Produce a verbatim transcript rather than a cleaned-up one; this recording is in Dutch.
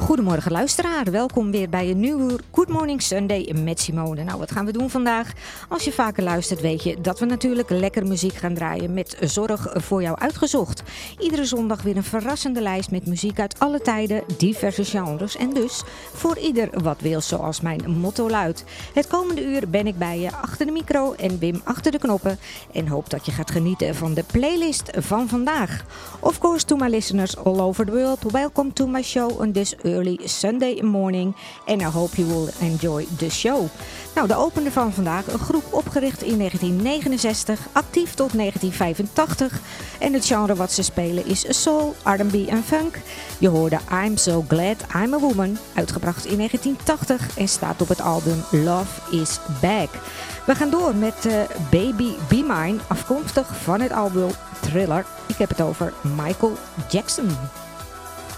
Goedemorgen luisteraar, welkom weer bij een nieuwe Good Morning Sunday met Simone. Nou, wat gaan we doen vandaag? Als je vaker luistert weet je dat we natuurlijk lekker muziek gaan draaien met zorg voor jou uitgezocht. Iedere zondag weer een verrassende lijst met muziek uit alle tijden, diverse genres en dus voor ieder wat wil, zoals mijn motto luidt. Het komende uur ben ik bij je achter de micro en Wim achter de knoppen en hoop dat je gaat genieten van de playlist van vandaag. Of course to my listeners all over the world, welcome to my show on this early Sunday morning and I hope you will enjoy the show. Nou, de opener van vandaag, een groep opgericht in negentien negenenzestig, actief tot negentien vijfentachtig en het genre wat ze spelen is soul, R en B en funk. Je hoorde I'm So Glad I'm a Woman, uitgebracht in negentien tachtig en staat op het album Love Is Back. We gaan door met uh, Baby Be Mine, afkomstig van het album Thriller. Ik heb het over Michael Jackson.